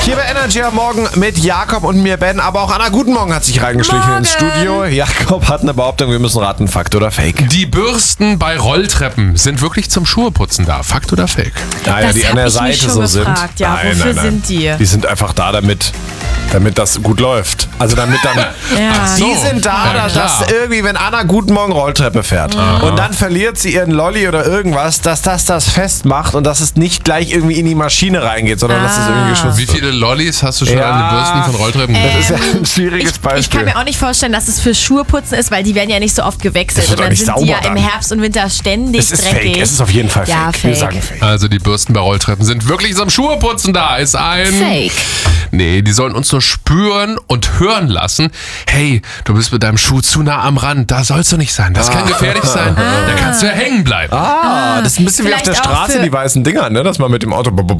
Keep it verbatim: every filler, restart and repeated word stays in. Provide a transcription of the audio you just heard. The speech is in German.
Hier bei Energy am Morgen mit Jakob und mir Ben, aber auch Anna Guten Morgen hat sich reingeschlichen Morgen. ins Studio. Jakob hat eine Behauptung, wir müssen raten, Fakt oder Fake. Die Bürsten bei Rolltreppen sind wirklich zum Schuheputzen da. Fakt oder Fake? Naja, Das die hab an der ich mich Seite schon so gefragt, sind. ja, wofür sind die? Die sind einfach da, damit, damit das gut läuft. Also damit dann... Ja. Ach so. Die sind da, Ja, dass klar. irgendwie, wenn Anna Guten Morgen Rolltreppe fährt und dann verliert sie ihren Lolli oder irgendwas, dass das das festmacht und dass es nicht gleich irgendwie in die Maschine reingeht, sondern dass es irgendwie geschützt Wie viele Lollis hast du schon Ja. an den Bürsten von Rolltreppen Äh, gesehen? Das ist ja ein schwieriges Ich, Beispiel. ich kann mir auch nicht vorstellen, dass es für Schuheputzen ist, weil die werden ja nicht so oft gewechselt. Das wird Und auch dann nicht sind die ja sauber im dann. Herbst und Winter ständig es ist dreckig. fake, es ist auf jeden Fall fake. Ja, Wir fake. sagen fake. Also die Bürsten bei Rolltreppen sind wirklich zum Schuheputzen da. Ist ein... Fake. Nee, die sollen uns nur spüren und hören lassen. Hey, du bist mit deinem Schuh zu nah am Rand. Da sollst du nicht sein. Das kann gefährlich sein. Da kannst du ja hängen bleiben. Ah, das ist ein bisschen wie auf der Vielleicht auch Straße, für- die weißen Dinger, ne? Dass man mit dem Auto